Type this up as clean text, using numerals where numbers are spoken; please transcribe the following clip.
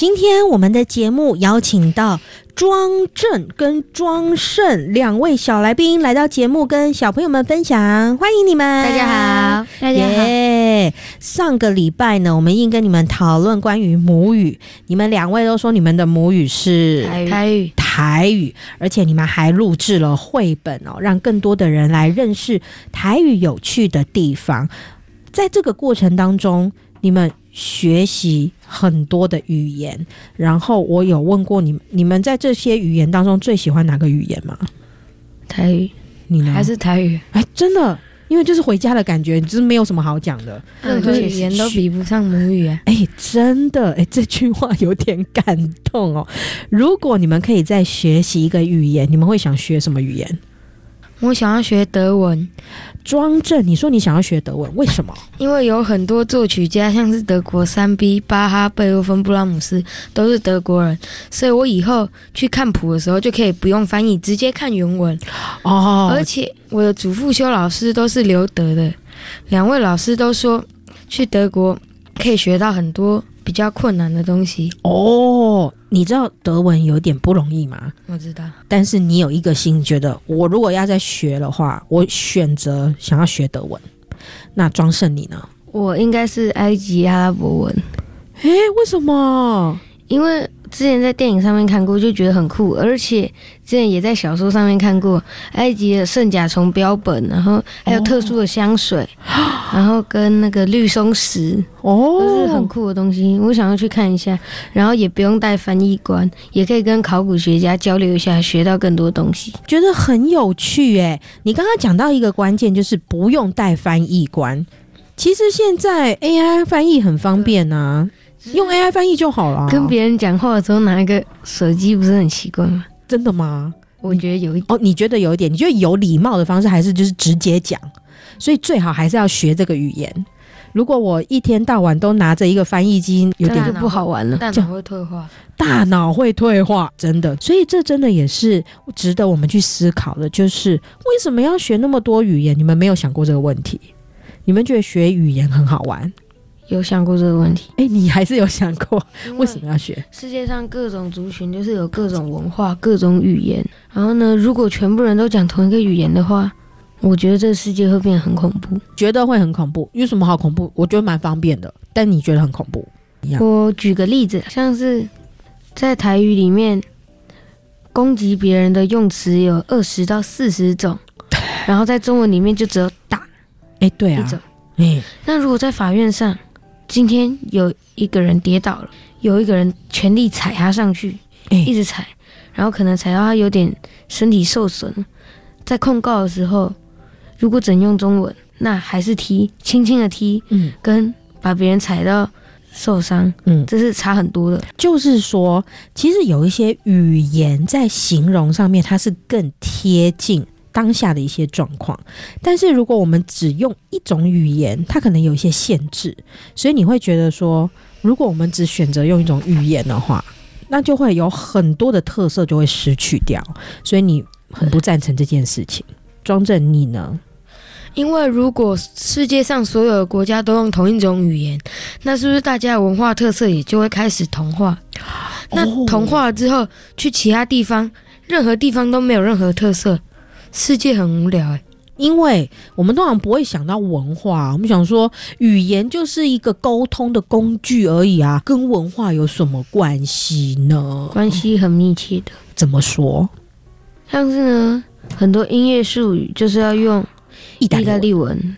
今天我们的节目邀请到庄正跟庄胜两位小来宾来到节目跟小朋友们分享，欢迎你们。 大家好，大家好。 上个礼拜呢，我们应跟你们讨论关于母语，你们两位都说你们的母语是台语，而且你们还录制了绘本哦，让更多的人来认识台语有趣的地方。在这个过程当中，你们学习很多的语言，然后我有问过你们在这些语言当中最喜欢哪个语言吗？ 台语。你呢？还是台语？ 真的，因为就是回家的感觉，就是没有什么好讲的， 任何语言都比不上母语啊！ 真的，这句话有点感动哦。如果你们可以再学习一个语言，你们会想学什么语言？ 我想要学德文。 庄正，你说你想要学德文，为什么？ 因为有很多作曲家，像是德国3B、巴哈、贝多芬、布拉姆斯都是德国人，所以我以后去看谱的时候就可以不用翻译，直接看原文。而且我的主副修老师都是留德的，两位老师都说去德国可以学到很多比较困难的东西。你知道德文有点不容易吗？ 我知道， 但是你有一个心觉得我如果要再学的话，我选择想要学德文。那庄胜你呢？ 我应该是埃及阿拉伯文。 为什么？ 因为之前在电影上面看过，就觉得很酷，而且之前也在小说上面看过埃及的圣甲虫标本，然后还有特殊的香水，然后跟那个绿松石，都是很酷的东西。我想要去看一下，然后也不用带翻译官，也可以跟考古学家交流一下，学到更多东西， 觉得很有趣耶。你刚刚讲到一个关键，就是不用带翻译官。其实现在 AI 翻译很方便啊，用 AI 翻译就好了。 跟别人讲话的时候拿一个手机不是很奇怪吗？ 真的吗？ 我觉得有一点。 你觉得有一点？你觉得有礼貌的方式还是就是直接讲？所以最好还是要学这个语言。如果我一天到晚都拿着一个翻译机，有点就不好玩了。 大脑会退化。 大脑会退化，真的。所以这真的也是值得我们去思考的，就是为什么要学那么多语言？你们没有想过这个问题？你们觉得学语言很好玩？ 有想过这个问题？ 你还是有想过为什么要学？ 世界上各种族群就是有各种文化、各种语言。然后呢，如果全部人都讲同一个语言的话，我觉得这个世界会变得很恐怖。 觉得会很恐怖？有什么好恐怖？我觉得蛮方便的，但你觉得很恐怖？ 我举个例子，像是在台语里面，攻击别人的用词有20到40种，然后在中文里面就只有打。 对啊， 一种。那如果在法院上，今天有一个人跌倒了，有一个人全力踩他上去，一直踩，然后可能踩到他有点身体受损，在控告的时候，如果只用中文，那还是踢，轻轻的踢，跟把别人踩到受伤，这是差很多的。就是说，其实有一些语言在形容上面，它是更贴近当下的一些状况，但是如果我们只用一种语言，它可能有一些限制，所以你会觉得说，如果我们只选择用一种语言的话，那就会有很多的特色就会失去掉，所以你很不赞成这件事情。庄正你呢？因为如果世界上所有的国家都用同一种语言，那是不是大家的文化特色也就会开始同化？那同化了之后，去其他地方，任何地方都没有任何特色，世界很无聊。因为我们通常不会想到文化，我们想说语言就是一个沟通的工具而已啊，跟文化有什么关系呢？关系很密切的。怎么说？像是呢，很多音乐术语就是要用意大利文